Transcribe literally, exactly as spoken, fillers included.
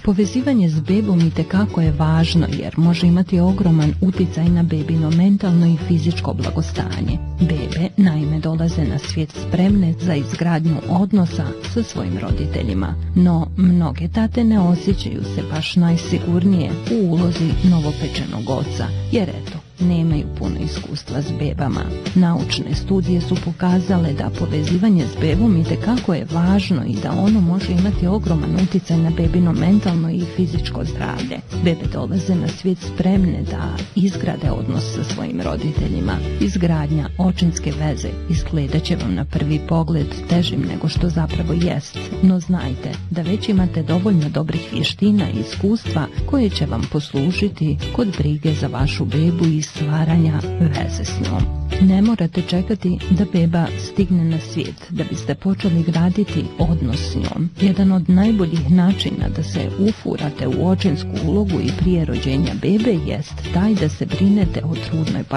Povezivanje s bebom itekako je važno jer može imati ogroman uticaj na bebino mentalno i fizičko blagostanje. Bebe naime dolaze na svijet spremne za izgradnju odnosa sa svojim roditeljima, no mnoge tate ne osjećaju se baš najsigurnije u ulozi novopečenog oca, jer eto, nemaju puno iskustva s bebama. Naučne studije su pokazale da povezivanje s bebom itekako je važno i da ono može imati ogroman utjecaj na bebino mentalno i fizičko zdravlje. Bebe dolaze na svijet spremne da izgrade odnos sa svojim roditeljima. Izgradnja očinske veze izgledat će vam na prvi pogled težim nego što zapravo jest, no znajte da već imate dovoljno dobrih vještina i iskustva koje će vam poslužiti kod brige za vašu bebu i stvaranja veze s njom. Ne morate čekati da beba stigne na svijet da biste počeli graditi odnos s njom. Jedan od najboljih načina da se ufurate u očinsku ulogu i prije rođenja bebe jest taj da se brinete o trudnoj partnerici.